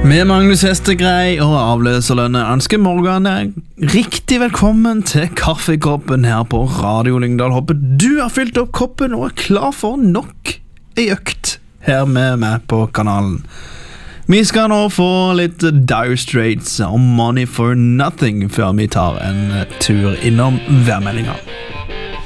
Med Magnus Hestegrei og avløserlønne ønsker Morgan riktig velkommen til kaffekoppen her på Radio Lyngdal. Håper du har fylt opp koppen og klar for nok en økt her med meg på kanalen. Vi skal nå få litt Dire Straits og Money for Nothing før vi tar en tur innom værmeldinga.